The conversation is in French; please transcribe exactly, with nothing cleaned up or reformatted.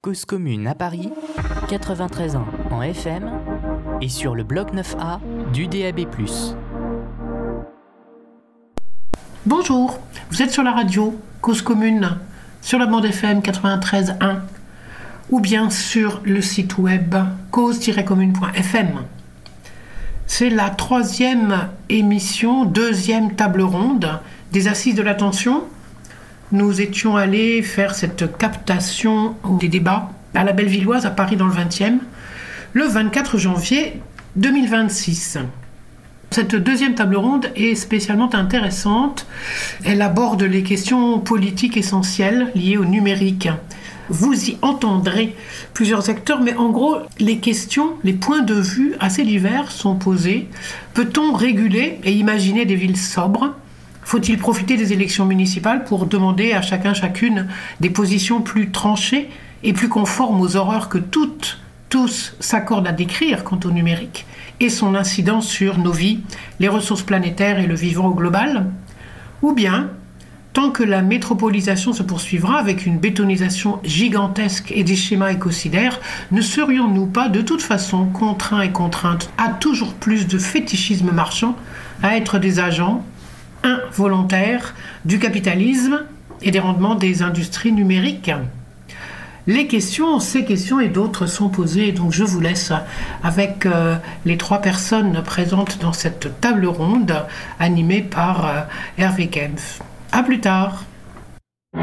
Cause commune à Paris, quatre-vingt-treize virgule un en F M et sur le bloc neuf A du D A B plus. Bonjour, vous êtes sur la radio Cause commune, sur la bande F M quatre-vingt-treize virgule un ou bien sur le site web cause tiret commune point f m. C'est la troisième émission, deuxième table ronde des Assises de l'attention. Nous étions allés faire cette captation des débats à la Bellevilloise à Paris dans le vingtième, le vingt-quatre janvier deux mille vingt-six. Cette deuxième table ronde est spécialement intéressante. Elle aborde les questions politiques essentielles liées au numérique. Vous y entendrez plusieurs acteurs, mais en gros, les questions, les points de vue assez divers sont posés. Peut-on réguler et imaginer des villes sobres ? Faut-il profiter des élections municipales pour demander à chacun, chacune des positions plus tranchées et plus conformes aux horreurs que toutes, tous s'accordent à décrire quant au numérique et son incidence sur nos vies, les ressources planétaires et le vivant au global ? Ou bien, tant que la métropolisation se poursuivra avec une bétonisation gigantesque et des schémas écocidaires, ne serions-nous pas de toute façon contraints et contraintes à toujours plus de fétichisme marchand, à être des agents involontaires du capitalisme et des rendements des industries numériques ? Les questions, ces questions et d'autres sont posées, donc je vous laisse avec euh, les trois personnes présentes dans cette table ronde animée par euh, Hervé Kempf. À plus tard.